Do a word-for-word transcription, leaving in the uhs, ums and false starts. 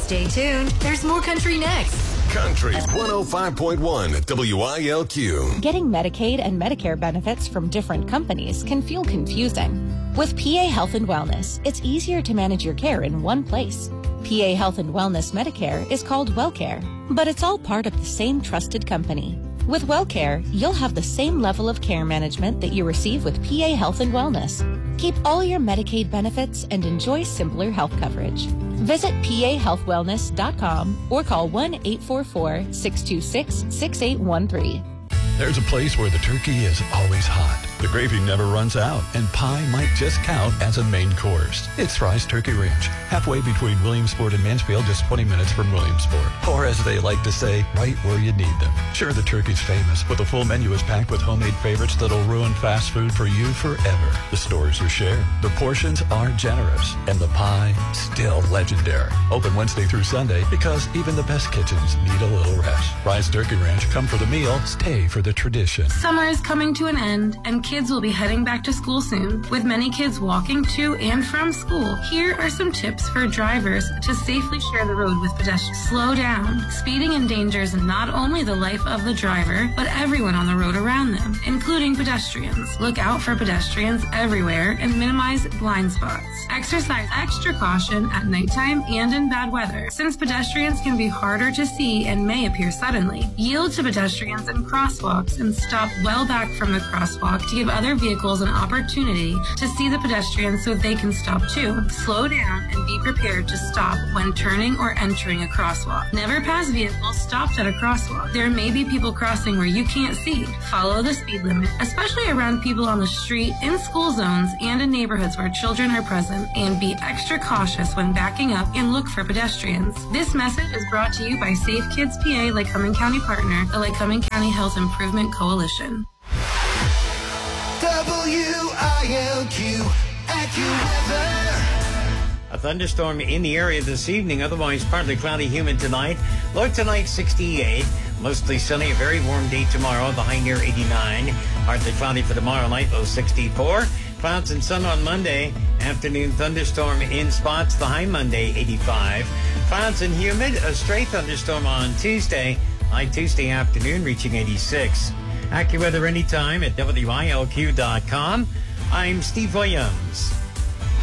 Stay tuned. There's more country next. Country one oh five point one W I L Q. Getting Medicaid and Medicare benefits from different companies can feel confusing. With P A Health and Wellness, it's easier to manage your care in one place. P A Health and Wellness Medicare is called WellCare, but it's all part of the same trusted company. With WellCare, you'll have the same level of care management that you receive with P A Health and Wellness. Keep all your Medicaid benefits and enjoy simpler health coverage. Visit P A health wellness dot com or call one eight four four, six two six, six eight one three. There's a place where the turkey is always hot. The gravy never runs out, and pie might just count as a main course. It's Fry's Turkey Ranch, halfway between Williamsport and Mansfield, just twenty minutes from Williamsport. Or as they like to say, right where you need them. Sure, the turkey's famous, but the full menu is packed with homemade favorites that'll ruin fast food for you forever. The stores are shared, the portions are generous, and the pie still legendary. Open Wednesday through Sunday because even the best kitchens need a little rest. Fry's Turkey Ranch, come for the meal, stay for the tradition. Summer is coming to an end, and kids will be heading back to school soon. With many kids walking to and from school, here are some tips for drivers to safely share the road with pedestrians. Slow down. Speeding endangers not only the life of the driver, but everyone on the road around them, including pedestrians. Look out for pedestrians everywhere and minimize blind spots. Exercise extra caution at nighttime and in bad weather, since pedestrians can be harder to see and may appear suddenly. Yield to pedestrians in crosswalks and stop well back from the crosswalk to give other vehicles an opportunity to see the pedestrians so they can stop too. Slow down and be prepared to stop when turning or entering a crosswalk. Never pass vehicles stopped at a crosswalk. There may be people crossing where you can't see. Follow the speed limit, especially around people on the street, in school zones, and in neighborhoods where children are present, and be extra cautious when backing up and look for pedestrians. This message is brought to you by Safe Kids P A, Lycoming County partner, the Lycoming County Health Improvement Coalition. W I L Q AccuWeather. A thunderstorm in the area this evening, otherwise partly cloudy, humid tonight. Low tonight, sixty-eight. Mostly sunny, a very warm day tomorrow, the high near eighty-nine. Partly cloudy for tomorrow night, low sixty-four. Clouds and sun on Monday. Afternoon thunderstorm in spots, the high Monday, eighty-five. Clouds and humid, a stray thunderstorm on Tuesday. High Tuesday afternoon, reaching eighty-six. AccuWeather anytime at W I L Q dot com. I'm Steve Williams.